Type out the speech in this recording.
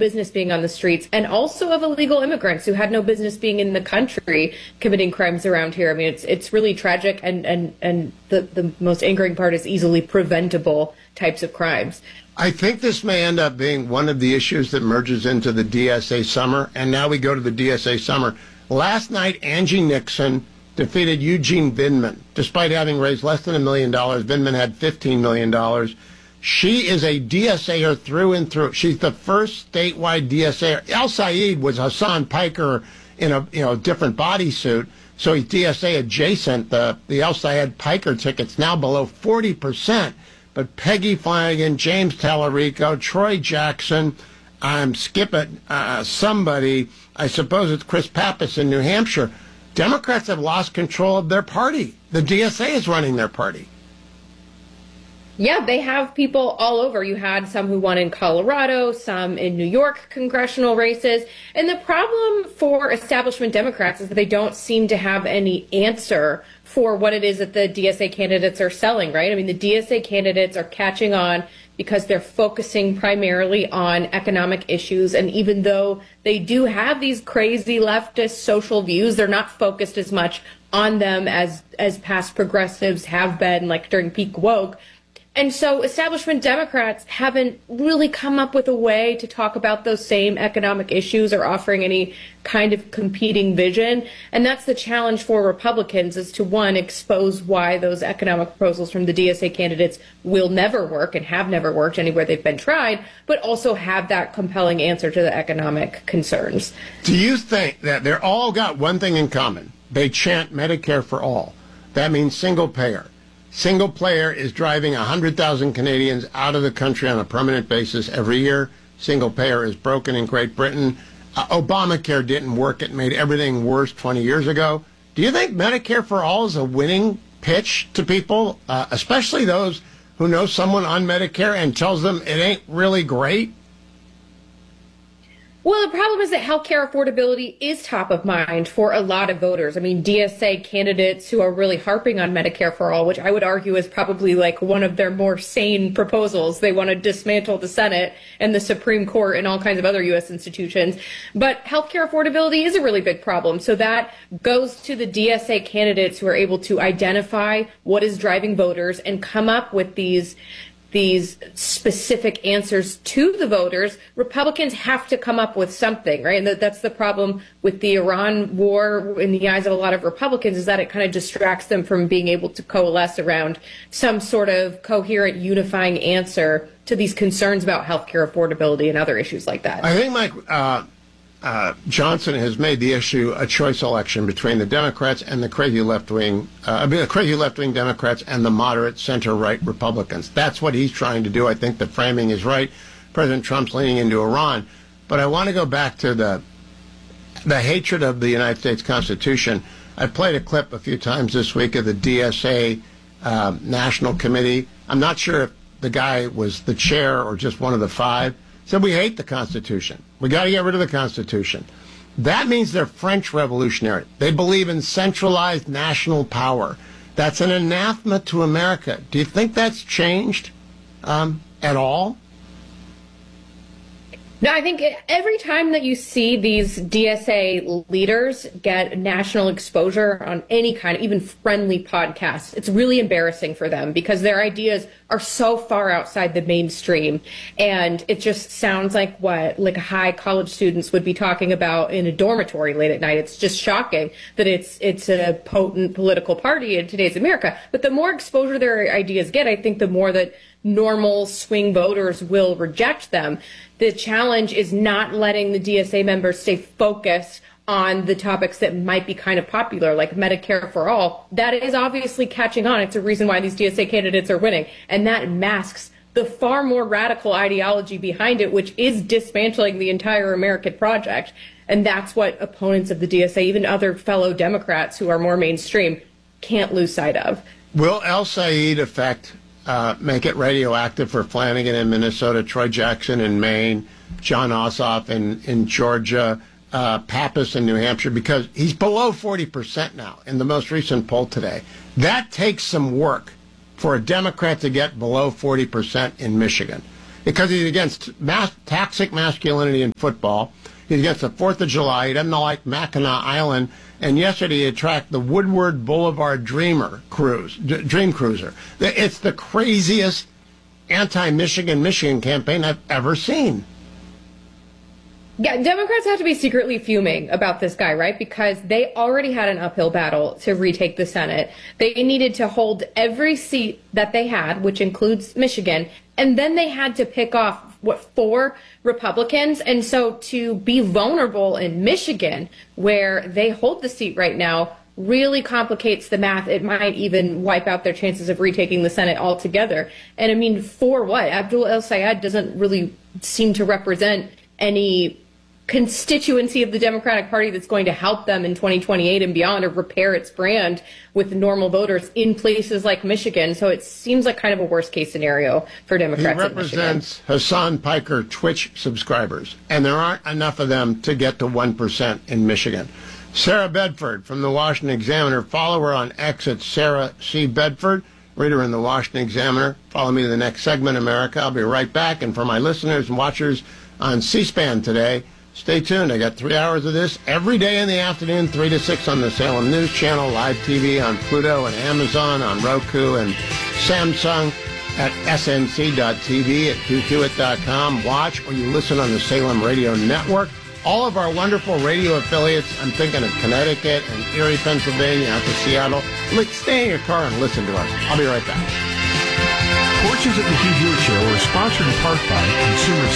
business being on the streets, and also of illegal immigrants who had no business being in the country committing crimes around here. I mean, it's really tragic, and the most angering part is easily preventable types of crimes. I think this may end up being one of the issues that merges into the DSA summer, and now we go to the DSA summer. Last night, Angie Nixon defeated Eugene Vindman. Despite having raised less than $1 million, Vindman had $15 million. She is a DSAer through and through. She's the first statewide DSAer. El Sayed was Hassan Piker in a different bodysuit, so he's DSA adjacent. The El Sayed Piker ticket's now below 40%. But Peggy Flanagan, James Tallarico, Troy Jackson, I'm skipping somebody, I suppose it's Chris Pappas in New Hampshire. Democrats have lost control of their party. The DSA is running their party. Yeah, they have people all over. You had some who won in Colorado, some in New York congressional races. And the problem for establishment Democrats is that they don't seem to have any answer for what it is that the DSA candidates are selling, right? I mean, the DSA candidates are catching on because they're focusing primarily on economic issues. And even though they do have these crazy leftist social views, they're not focused as much on them as past progressives have been, like during peak woke. And so establishment Democrats haven't really come up with a way to talk about those same economic issues or offering any kind of competing vision. And that's the challenge for Republicans, is to, one, expose why those economic proposals from the DSA candidates will never work and have never worked anywhere they've been tried, but also have that compelling answer to the economic concerns. Do you think that they're all got one thing in common? They chant Medicare for all. That means single payer. Single payer is driving 100,000 Canadians out of the country on a permanent basis every year. Single payer is broken in Great Britain. Obamacare didn't work. It made everything worse 20 years ago. Do you think Medicare for all is a winning pitch to people, especially those who know someone on Medicare and tells them it ain't really great? Well, the problem is that healthcare affordability is top of mind for a lot of voters. I mean, DSA candidates who are really harping on Medicare for all, which I would argue is probably like one of their more sane proposals. They want to dismantle the Senate and the Supreme Court and all kinds of other U.S. institutions. But healthcare affordability is a really big problem. So that goes to the DSA candidates who are able to identify what is driving voters and come up with these specific answers to the voters. Republicans have to come up with something, right? And that's the problem with the Iran war in the eyes of a lot of Republicans, is that it kind of distracts them from being able to coalesce around some sort of coherent, unifying answer to these concerns about healthcare affordability and other issues like that. I think, Mike, Johnson has made the issue a choice election between the Democrats and the crazy left-wing Democrats and the moderate center-right Republicans. That's what he's trying to do. I think the framing is right. President Trump's leaning into Iran. But I want to go back to the hatred of the United States Constitution. I played a clip a few times this week of the DSA National Committee. I'm not sure if the guy was the chair or just one of the five. Said we hate the Constitution. We got to get rid of the Constitution. That means they're French revolutionary. They believe in centralized national power. That's an anathema to America. Do you think that's changed at all? No, I think every time that you see these DSA leaders get national exposure on any kind of even friendly podcast, it's really embarrassing for them because their ideas are so far outside the mainstream. And it just sounds like what high college students would be talking about in a dormitory late at night. It's just shocking that it's a potent political party in today's America. But the more exposure their ideas get, I think the more that normal swing voters will reject them. The challenge is not letting the DSA members stay focused on the topics that might be kind of popular, like Medicare for all. That is obviously catching on. It's a reason why these DSA candidates are winning. And that masks the far more radical ideology behind it, which is dismantling the entire American project. And that's what opponents of the DSA, even other fellow Democrats who are more mainstream, can't lose sight of. Will El Sayed make it radioactive for Flanagan in Minnesota, Troy Jackson in Maine, John Ossoff in Georgia, Pappas in New Hampshire, because he's below 40% now in the most recent poll today. That takes some work for a Democrat to get below 40% in Michigan. because he's against toxic masculinity in football. He's against the 4th of July. He doesn't like Mackinac Island. And yesterday he tracked the Woodward Boulevard Dream Cruiser. It's the craziest anti-Michigan campaign I've ever seen. Yeah, Democrats have to be secretly fuming about this guy, right? Because they already had an uphill battle to retake the Senate. They needed to hold every seat that they had, which includes Michigan, and then they had to pick off, 4 Republicans? And so to be vulnerable in Michigan, where they hold the seat right now, really complicates the math. It might even wipe out their chances of retaking the Senate altogether. And I mean, for what? Abdul El-Sayed doesn't really seem to represent any constituency of the Democratic Party that's going to help them in 2028 and beyond, or repair its brand with normal voters in places like Michigan. So it seems like kind of a worst case scenario for Democrats. He represents Hassan Piker Twitch subscribers, and there aren't enough of them to get to 1% in Michigan. Sarah Bedford from the Washington Examiner. Follow her on X at Sarah C. Bedford. Read her in the Washington Examiner. Follow me to the next segment, America. I'll be right back. And for my listeners and watchers on C-SPAN today, stay tuned. I got 3 hours of this every day in the afternoon, 3 to 6 on the Salem News Channel, live TV on Pluto and Amazon, on Roku and Samsung, at snc.tv, at qqit.com. Watch or you listen on the Salem Radio Network. All of our wonderful radio affiliates, I'm thinking of Connecticut and Erie, Pennsylvania, out to Seattle. Stay in your car and listen to us. I'll be right back. Portions of the Hugh Hewitt Show are sponsored in part by Consumer